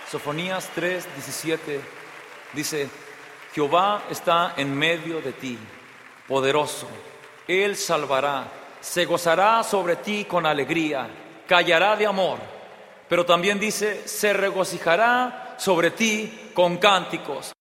Sofonías 3:17 dice: Jehová está en medio de ti, poderoso, Él salvará, se gozará sobre ti con alegría, callará de amor. Pero también dice: se regocijará sobre ti con cánticos.